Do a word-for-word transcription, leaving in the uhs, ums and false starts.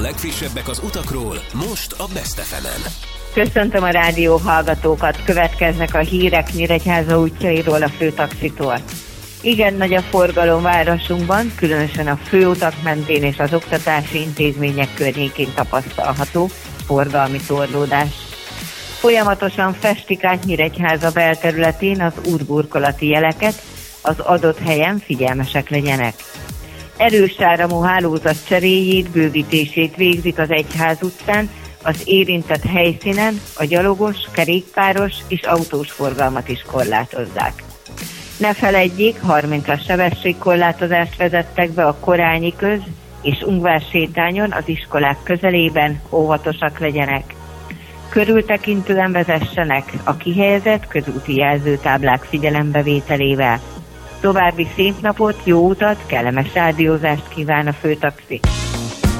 legfrissebbek az utakról, most a Best ef emen. Köszöntöm a rádió hallgatókat, következnek a hírek Nyíregyháza útjairól, a főtaxitól. Igen nagy a forgalom városunkban, különösen a főutak mentén és az oktatási intézmények környékén tapasztalható forgalmi torlódás. Folyamatosan festik át Nyíregyháza belterületén az útburkolati jeleket, az adott helyen figyelmesek legyenek. Erős áramú hálózat cseréjét, bővítését végzik az Egyház utcán, az érintett helyszínen a gyalogos, kerékpáros és autós forgalmat is korlátozzák. Ne feledjék, harmincas sebességkorlátozást vezettek be a Korányi köz és Ungvár sétányon az iskolák közelében, óvatosak legyenek. Körültekintően vezessenek a kihelyezett közúti jelzőtáblák figyelembevételével. További szép napot, jó utat, kellemes rádiózást kíván a főtaxi.